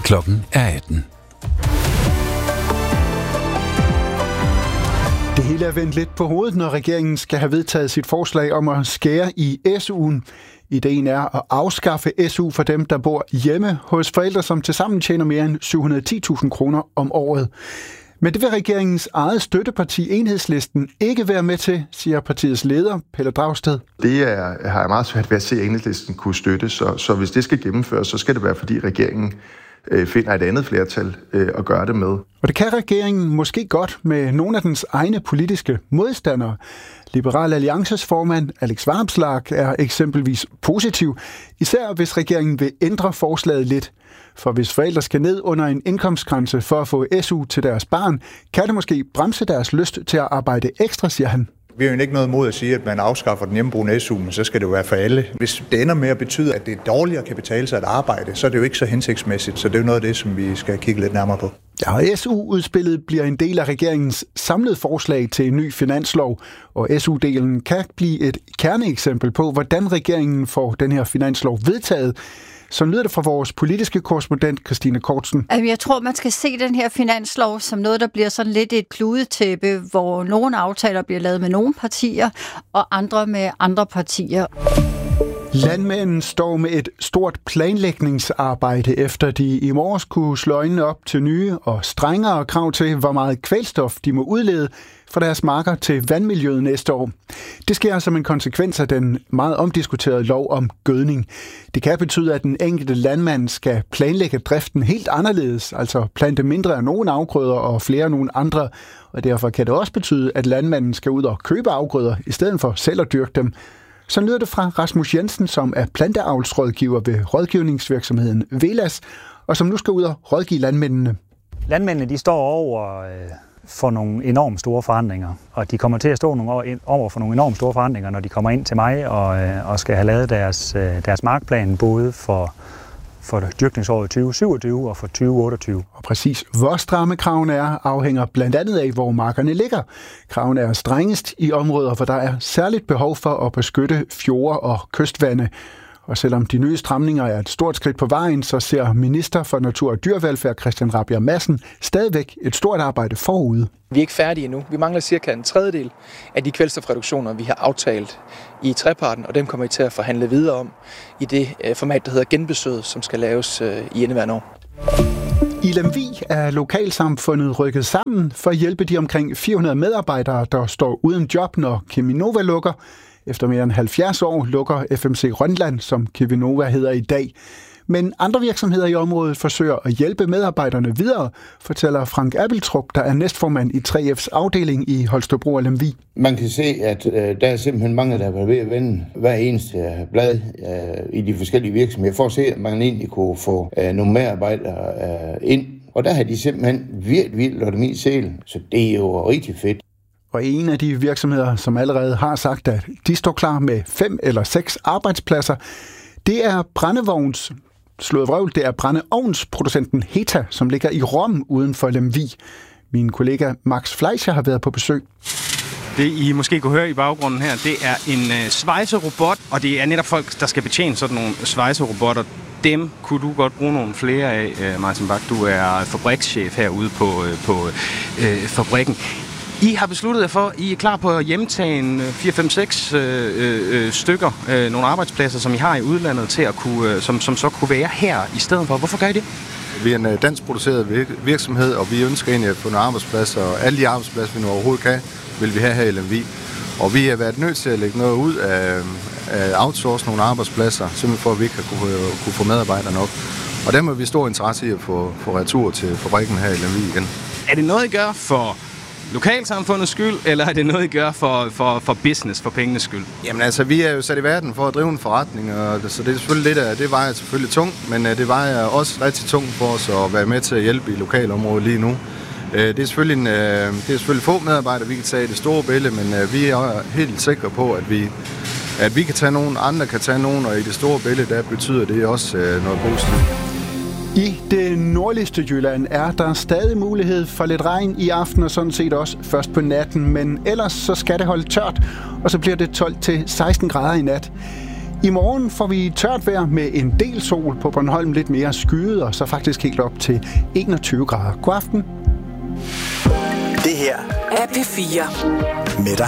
Klokken er 18. Det hele er vendt lidt på hovedet, når regeringen skal have vedtaget sit forslag om at skære i SU'en. Ideen er at afskaffe SU for dem, der bor hjemme hos forældre, som tilsammen tjener mere end 710.000 kroner om året. Men det vil regeringens eget støtteparti Enhedslisten ikke være med til, siger partiets leder, Pelle Dragsted. Det har jeg meget svært ved at se, at Enhedslisten kunne støtte, så hvis det skal gennemføres, så skal det være, fordi regeringen finder et andet flertal at gøre det med. Og det kan regeringen måske godt med nogle af dens egne politiske modstandere. Liberal Alliances formand Alex Vanopslagh er eksempelvis positiv, især hvis regeringen vil ændre forslaget lidt. For hvis forældre skal ned under en indkomstgrænse for at få SU til deres barn, kan det måske bremse deres lyst til at arbejde ekstra, siger han. Vi har jo ikke noget imod at sige, at man afskaffer den hjemmeboende SU, men så skal det jo være for alle. Hvis det ender med at betyde, at det dårligere kan betale sig at arbejde, så er det jo ikke så hensigtsmæssigt. Så det er jo noget af det, som vi skal kigge lidt nærmere på. Ja, SU-udspillet bliver en del af regeringens samlede forslag til en ny finanslov, og SU-delen kan blive et kerneeksempel på, hvordan regeringen får den her finanslov vedtaget. Så lyder det fra vores politiske korrespondent, Christine Kortsen. Jeg tror, man skal se den her finanslov som noget, der bliver sådan lidt et kludetæppe, hvor nogle aftaler bliver lavet med nogle partier, og andre med andre partier. Landmændene står med et stort planlægningsarbejde, efter de i morges kunne slå øjnene op til nye og strengere krav til, hvor meget kvælstof de må udlede fra deres marker til vandmiljøet næste år. Det sker som en konsekvens af den meget omdiskuterede lov om gødning. Det kan betyde, at den enkelte landmand skal planlægge driften helt anderledes, altså plante mindre af nogle afgrøder og flere af nogle andre. Og derfor kan det også betyde, at landmanden skal ud og købe afgrøder, i stedet for selv at dyrke dem. Så lyder det fra Rasmus Jensen, som er planteavlsrådgiver ved rådgivningsvirksomheden Velas, og som nu skal ud og rådgive landmændene. Landmændene de står over for nogle enormt store forandringer, og de kommer til at stå over for nogle enormt store forandringer, når de kommer ind til mig og skal have lavet deres markplan, både for dyrkningsåret 2027 og for 2028. Og præcis hvor stramme kravene er, afhænger blandt andet af, hvor markerne ligger. Kravene er strengest i områder, hvor der er særligt behov for at beskytte fjorde og kystvande. Og selvom de nye stramninger er et stort skridt på vejen, så ser minister for natur og dyrevelfærd Christian Rabjerg Madsen stadigvæk et stort arbejde forude. Vi er ikke færdige endnu. Vi mangler cirka en tredjedel af de kvælstofreduktioner, vi har aftalt i treparten, og dem kommer vi til at forhandle videre om i det format, der hedder genbesøget, som skal laves i indeværende år. I Lemvig er lokalsamfundet rykket sammen for at hjælpe de omkring 400 medarbejdere, der står uden job, når Cheminova lukker. Efter mere end 70 år lukker FMC Rønland, som Cheminova hedder i dag. Men andre virksomheder i området forsøger at hjælpe medarbejderne videre, fortæller Frank Abeltrup, der er næstformand i 3F's afdeling i Holstebro og Lemvig. Man kan se, at der er simpelthen mange, der er ved at vende hver eneste blad i de forskellige virksomheder, for at se, at man egentlig kunne få nogle medarbejdere ind. Og der har de simpelthen virkelig lagt dem i selen, så det er jo rigtig fedt. Og en af de virksomheder, som allerede har sagt, at de står klar med 5 eller 6 arbejdspladser, det er brændeovnsproducenten Heta, som ligger i Rom uden for Lemvig. Min kollega Max Fleischer har været på besøg. Det I måske kunne høre i baggrunden her, det er en svejserobot, og det er netop folk, der skal betjene sådan nogle svejserobotter. Dem kunne du godt bruge nogle flere af, Martin Bak. Du er fabrikschef herude på fabrikken. I har besluttet jer for, I er klar på at hjemtage 4-5-6 stykker, nogle arbejdspladser, som I har i udlandet, til at kunne, som så kunne være her i stedet for. Hvorfor gør I det? Vi er en dansk produceret virksomhed, og vi ønsker egentlig at få nogle arbejdspladser, og alle de arbejdspladser, vi nu overhovedet kan, vil vi have her i Lemvig. Og vi har været nødt til at lægge noget ud af outsource nogle arbejdspladser, simpelthen for at vi ikke kunne få medarbejdere nok. Og der må vi stor interesse i at få retur til fabrikken her i Lemvig igen. Er det noget, I gør for lokalsamfundets skyld, eller er det noget, I gør for business, for pengenes skyld? Jamen altså, vi er jo sat i verden for at drive en forretning, og så det er selvfølgelig lidt af, det vejer selvfølgelig tungt, men det vejer også rigtig tungt for os at være med til at hjælpe i lokalområdet lige nu. Det er selvfølgelig få medarbejdere, vi kan tage i det store billede, men vi er helt sikre på, at vi kan tage nogen, andre kan tage nogen, og i det store billede, der betyder det også noget positivt. I det nordligste Jylland er der stadig mulighed for lidt regn i aften, og sådan set også først på natten, men ellers så skal det holde tørt, og så bliver det 12-16 grader i nat. I morgen får vi tørt vejr med en del sol, på Bornholm lidt mere skyet, og så faktisk helt op til 21 grader. God aften. Det her er P4 med dig.